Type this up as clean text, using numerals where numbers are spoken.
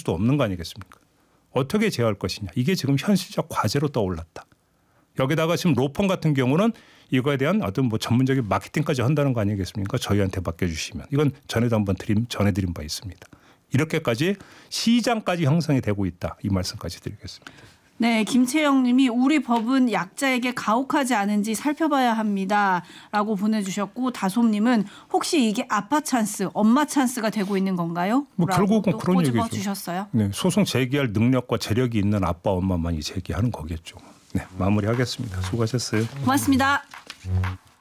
수도 없는 거 아니겠습니까? 어떻게 제어할 것이냐. 이게 지금 현실적 과제로 떠올랐다. 여기다가 지금 로펌 같은 경우는 이거에 대한 어떤 뭐 전문적인 마케팅까지 한다는 거 아니겠습니까? 저희한테 맡겨주시면. 이건 전에도 한번 전해드린 바 있습니다. 이렇게까지 시장까지 형성이 되고 있다. 이 말씀까지 드리겠습니다. 네, 김채영 님이 우리 법은 약자에게 가혹하지 않은지 살펴봐야 합니다. 라고 보내주셨고 다솜 님은 혹시 이게 아빠 찬스, 엄마 찬스가 되고 있는 건가요? 뭐 결국은 그런 얘기죠. 주셨어요. 네, 소송 제기할 능력과 재력이 있는 아빠, 엄마만이 제기하는 거겠죠. 네, 마무리하겠습니다. 수고하셨어요. 고맙습니다.